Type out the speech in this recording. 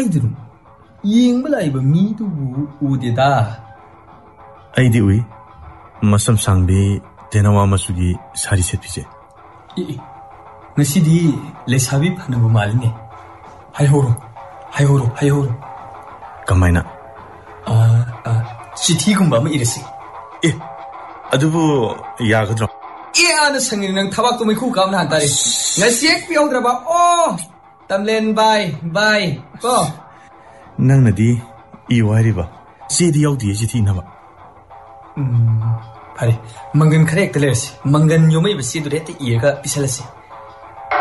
ꯀꯥꯏꯗꯅꯣ ꯌꯦꯡꯕ ꯂꯥꯛꯏꯕ ꯃꯤꯗꯨꯕꯨ ꯎꯗꯦꯗ ꯑꯩꯗꯤ ꯎꯏ ꯃꯁꯝ ꯁꯥꯡꯕꯤ ꯇꯦꯅꯋꯥ ꯃꯆꯨꯒꯤ ꯁꯥꯔꯤ ꯁꯦꯠꯄꯤꯁꯦ ꯉꯁꯤꯗꯤ ꯂꯩꯁꯥꯕꯤ ꯐꯅꯕ ꯃꯥꯜꯂꯤꯅꯦ ꯍꯥꯏꯍꯧꯔꯣ ꯀꯃꯥꯏꯅ ꯆꯤꯊꯤꯒꯨꯝꯕ ꯑꯃ ꯏꯔꯁꯤ ꯑꯗꯨꯕꯨ ꯌꯥꯒꯗ꯭ꯔꯣ ꯑꯥꯅ ꯁꯪꯉꯤꯅꯤ ꯅꯪ ꯊꯕꯛꯇꯣ ꯃꯩꯈꯨ ꯀꯥꯞꯅ ꯍꯥꯟꯇꯥꯔꯦ ꯉꯁꯤ ꯍꯦꯛ ꯄꯤꯍꯧꯗ꯭ꯔꯕ ꯇꯝꯂꯦꯟ ꯕꯥꯏ ꯀꯣ ꯅꯪꯅꯗꯤ ꯏꯌꯨ ꯍꯥꯏꯔꯤꯕ ꯆꯦꯗꯤ ꯌꯥꯎꯗꯤꯌꯦ ꯆꯤꯊꯤ ꯏꯅꯕ ꯐꯔꯦ ꯃꯪꯒꯟ ꯈꯔ ꯍꯦꯛꯇ ꯂꯩꯔꯁꯤ ꯃꯪꯒꯟ ꯌꯣꯝꯃꯛꯏꯕ ꯆꯦꯗꯨꯗ ꯍꯦꯛꯇ ꯏꯔꯒ ꯄꯤꯁꯜꯂꯁꯤ